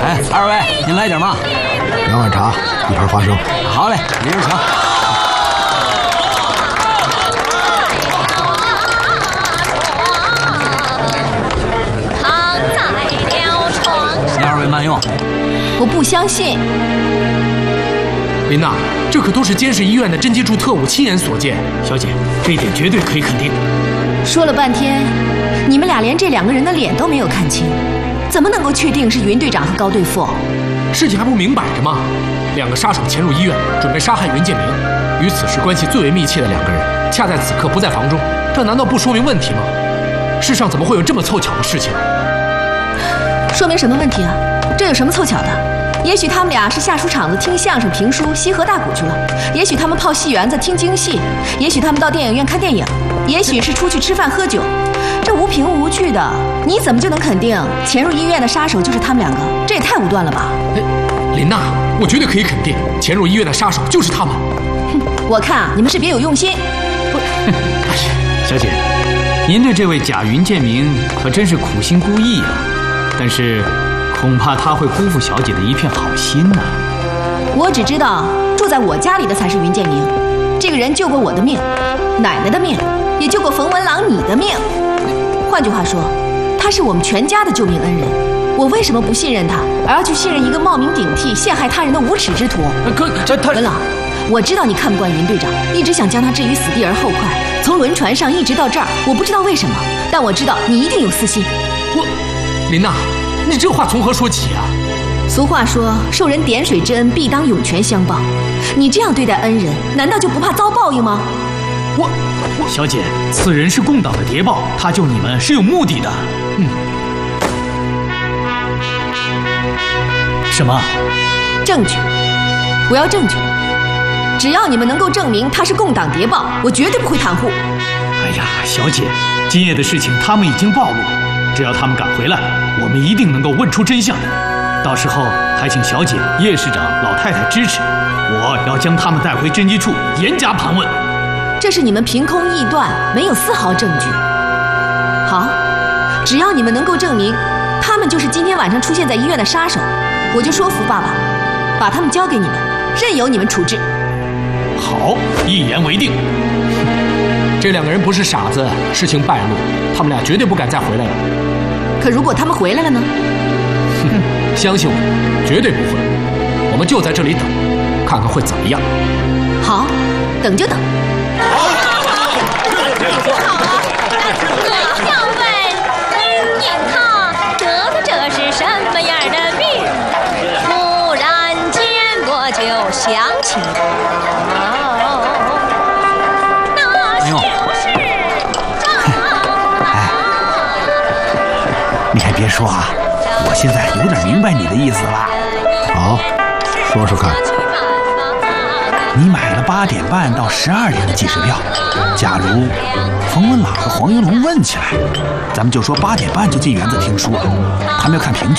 哎，二位，您来点嘛 2碗茶，1盘花生。 好嘞，一人请。请二位慢用。 我不相信。 琳娜，这可都是监视医院的侦缉处特务亲眼所见。 小姐，这一点绝对可以肯定。 说了半天，你们俩连这2个人的脸都没有看清，怎么能够确定是云队长和高队副？ 事情还不明摆着吗？2个杀手潜入医院，准备杀害袁建明，与此时关系最为密切的2个人，恰在此刻不在房中，这难道不说明问题吗？世上怎么会有这么凑巧的事情？ 说明什么问题啊？这有什么凑巧的？也许他们俩是下书场子听相声评书西河大鼓去了，也许他们泡戏园子听京戏，也许他们到电影院看电影，也许是出去吃饭喝酒。这无凭无据的，你怎么就能肯定潜入医院的杀手就是他们2个？这也太武断了吧！ 琳娜，我绝对可以肯定，潜入医院的杀手就是他们。 哼，我看啊，你们是别有用心。不， 哎呀，小姐，您对这位贾云建明可真是苦心孤诣啊！但是，恐怕他会辜负小姐的一片好心呐。 我只知道住在我家里的才是云建明，这个人救过我的命，奶奶的命，也救过冯文郎你的命。换句话说，他是我们全家的救命恩人。我为什么不信任他，而要去信任一个冒名顶替、陷害他人的无耻之徒？文朗，我知道你看不惯云队长，一直想将他置于死地而后快。从轮船上一直到这儿，我不知道为什么，但我知道你一定有私心。 琳娜，你这话从何说起啊？ 俗话说，受人点水之恩，必当涌泉相报。你这样对待恩人，难道就不怕遭报应吗？ 小姐，此人是共党的谍报，他救你们是有目的的。什么？ 证据！我要证据！只要你们能够证明他是共党谍报，我绝对不会袒护。 哎呀，小姐，今夜的事情他们已经暴露，只要他们敢回来，我们一定能够问出真相。到时候还请小姐、叶市长、老太太支持，我要将他们带回侦缉处严加盘问。 这是你们凭空臆断，没有丝毫证据。好，只要你们能够证明他们就是今天晚上出现在医院的杀手，我就说服爸爸，把他们交给你们，任由你们处置。 好，一言为定。 这2个人不是傻子，事情败露，他们俩绝对不敢再回来了。 可如果他们回来了呢？ 相信我，绝对不会。我们就在这里等，看看会怎么样。 好，等就等。 好，我想问您他得的这是什么样的病？突然间我就想起你还别说啊，我现在有点明白你的意思了。好，说说看。你买了8点半到12点的计时票，假如冯文朗和黄云龙问起来，咱们就说8点半就进园子听书了，他们要看评剧。